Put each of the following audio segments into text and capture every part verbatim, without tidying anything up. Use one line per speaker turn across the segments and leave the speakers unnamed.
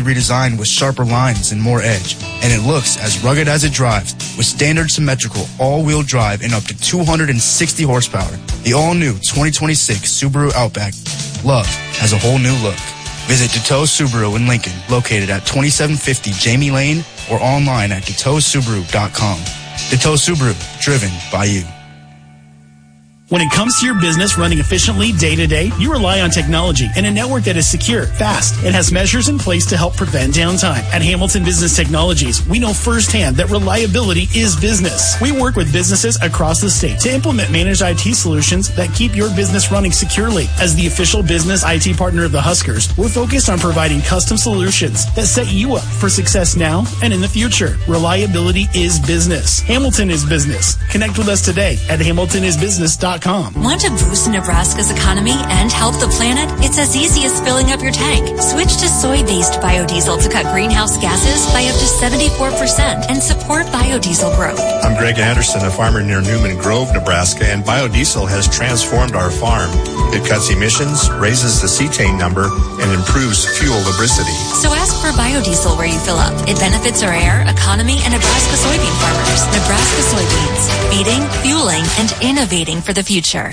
redesigned with sharper lines and more edge, and it looks as rugged as it drives with standard symmetrical all-wheel drive and up to two hundred sixty horsepower. The all-new twenty twenty-six Subaru Outback. Love has a whole new look. Visit Detos Subaru in Lincoln, located at twenty-seven fifty Jamie Lane, or online at detos subaru dot com. Detos Subaru, driven by you.
When it comes to your business running efficiently day to day, you rely on technology and a network that is secure, fast, and has measures in place to help prevent downtime. At Hamilton Business Technologies, we know firsthand that reliability is business. We work with businesses across the state to implement managed I T solutions that keep your business running securely. As the official business I T partner of the Huskers, we're focused on providing custom solutions that set you up for success now and in the future. Reliability is business. Hamilton is business. Connect with us today at hamilton is business dot com.
Want to boost Nebraska's economy and help the planet? It's as easy as filling up your tank. Switch to soy-based biodiesel to cut greenhouse gases by up to seventy-four percent and support biodiesel growth.
I'm Greg Anderson, a farmer near Newman Grove, Nebraska, and biodiesel has transformed our farm. It cuts emissions, raises the cetane number, and improves fuel lubricity.
So ask for biodiesel where you fill up. It benefits our air, economy, and Nebraska soybean farmers. Nebraska soybeans, feeding, fueling, and innovating for the future.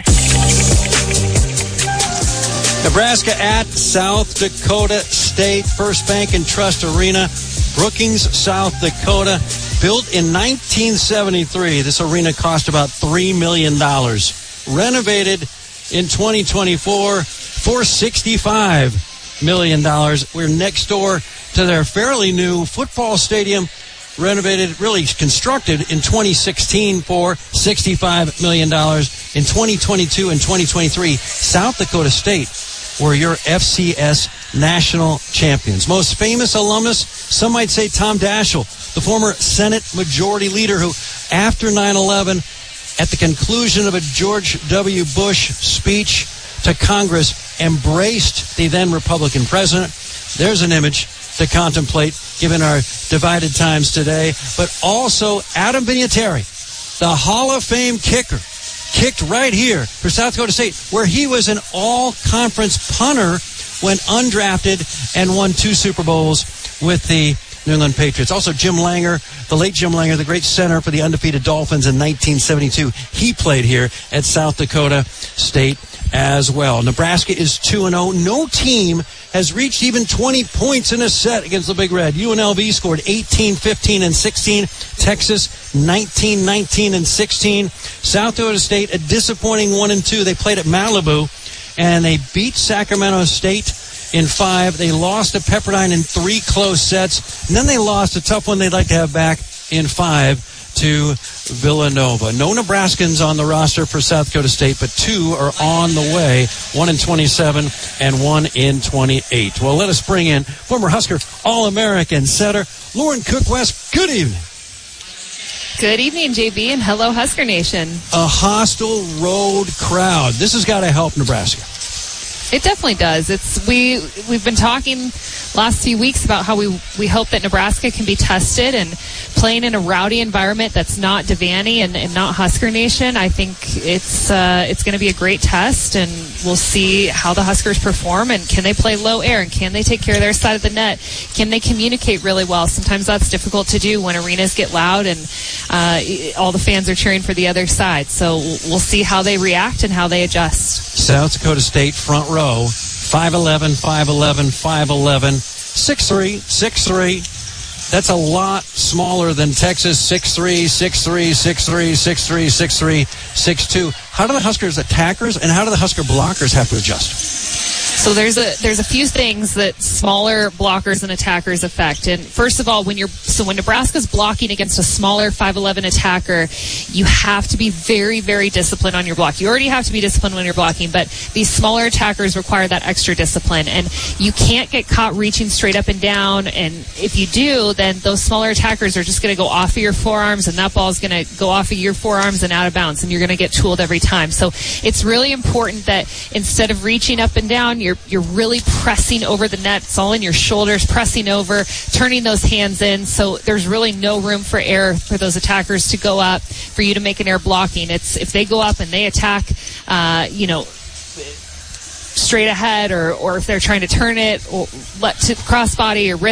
Nebraska at South Dakota State, First Bank and Trust Arena, Brookings, South Dakota. Built in nineteen seventy-three, this arena cost about three million dollars. Renovated in twenty twenty-four for sixty-five million dollars. We're next door to their fairly new football stadium, renovated, really constructed in twenty sixteen for sixty-five million dollars. In twenty twenty-two and twenty twenty-three, South Dakota State were your F C S national champions. Most famous alumnus, some might say Tom Daschle, the former Senate Majority Leader who, after nine eleven, at the conclusion of a George W. Bush speech to Congress, embraced the then Republican president. There's an image to contemplate given our divided times today. But also Adam Vinatieri, the Hall of Fame kicker, kicked right here for South Dakota State, where he was an all-conference punter when undrafted and won two Super Bowls with the New England Patriots. Also Jim Langer, the late Jim Langer, the great center for the undefeated Dolphins in nineteen seventy-two. He played here at South Dakota State as well. Nebraska is two and oh. No team has reached even twenty points in a set against the Big Red. U N L V scored eighteen, fifteen, and sixteen. Texas, nineteen, nineteen, and sixteen. South Dakota State, a disappointing one and two. They played at Malibu, and they beat Sacramento State in five. They lost to Pepperdine in three close sets. And then they lost a tough one they'd like to have back in five to Villanova. No Nebraskans on the roster for South Dakota State, but two are on the way, one in twenty-seven and one in twenty-eight. Well, let us bring in former Husker All-American setter Lauren Cook-West. Good evening.
Good evening, J B, and hello, Husker Nation.
A hostile road crowd. This has got to help Nebraska.
It definitely does. It's we we've been talking last few weeks about how we we hope that Nebraska can be tested, and playing in a rowdy environment that's not Devaney and, and not Husker Nation. I think it's uh, it's going to be a great test, and we'll see how the Huskers perform, and can they play low air, and can they take care of their side of the net? Can they communicate really well? Sometimes that's difficult to do when arenas get loud and uh, all the fans are cheering for the other side. So we'll see how they react and how they adjust.
South Dakota State front row, five eleven, five eleven, five eleven, six three, six three. That's a lot smaller than Texas, six three, six three, six three, six three, six three, six two. How do the Huskers attackers and how do the Husker blockers have to adjust?
So there's a there's a few things that smaller blockers and attackers affect. And first of all, when you're so when Nebraska's blocking against a smaller five eleven attacker, you have to be very, very disciplined on your block. You already have to be disciplined when you're blocking, but these smaller attackers require that extra discipline. And you can't get caught reaching straight up and down. And if you do, then those smaller attackers are just going to go off of your forearms, and that ball is going to go off of your forearms and out of bounds, and you're going to get tooled every time. So it's really important that instead of reaching up and down, you're you're really pressing over the net. It's all in your shoulders, pressing over, turning those hands in. So there's really no room for error for those attackers to go up for you to make an air blocking. It's if they go up and they attack, uh, you know, straight ahead, or or if they're trying to turn it or let to crossbody or wrist